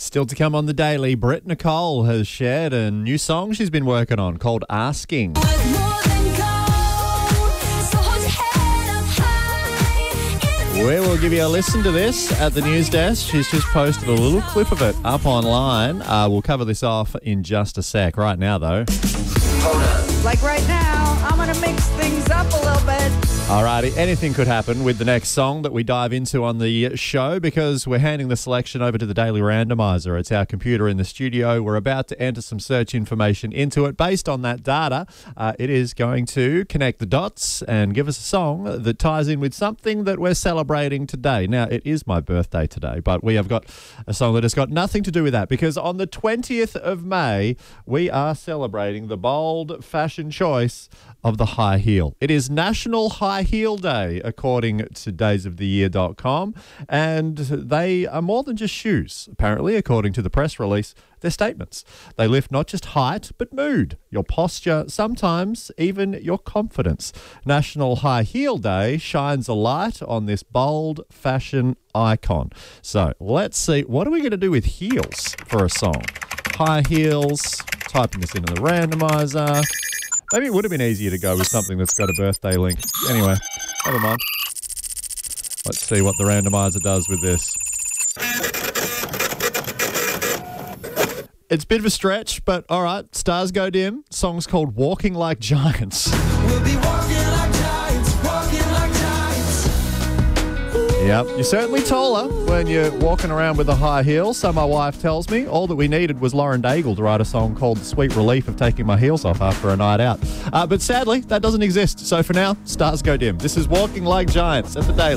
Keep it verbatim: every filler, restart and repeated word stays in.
Still to come on the Daily, Britt Nicole has shared a new song she's been working on called Asking. We will give you a listen to this at the news desk. She's just posted a little clip of it up online. Uh, we'll cover this off in just a sec. Right now, though. Hold up. Like right now, I'm going to mix things up a little bit. Alrighty, anything could happen with the next song that we dive into on the show because we're handing the selection over to the Daily Randomizer. It's our computer in the studio. We're about to enter some search information into it. Based on that data, uh, it is going to connect the dots and give us a song that ties in with something that we're celebrating today. Now, it is my birthday today, but we have got a song that has got nothing to do with that because on the twentieth of May, we are celebrating the bold fashion choice of the high heel. It is National High Heel Day, according to days of the year dot com, and they are more than just shoes, apparently, according to the press release. They're statements. They lift not just height, but mood, your posture, sometimes even your confidence. National High Heel Day shines a light on this bold fashion icon. So let's see, what are we going to do with heels for a song? High heels, typing this into the randomizer. Maybe it would have been easier to go with something that's got a birthday link. Anyway, never mind. Let's see what the randomizer does with this. It's a bit of a stretch, but all right. Stars go dim. Song's called Walking Like Giants. We'll be walking like giants, walking like giants. Yep, you're certainly taller when you're walking around with a high heel, so my wife tells me. All that we needed was Lauren Daigle to write a song called The Sweet Relief of Taking My Heels Off After a Night Out. Uh, but sadly, that doesn't exist. So for now, stars go dim. This is Walking Like Giants at the Daily.